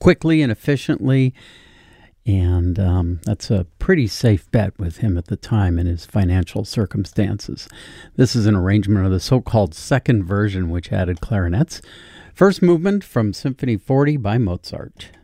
quickly and efficiently. And that's a pretty safe bet with him at the time and his financial circumstances. This is an arrangement of the so-called second version, which added clarinets. First movement from Symphony 40 by Mozart.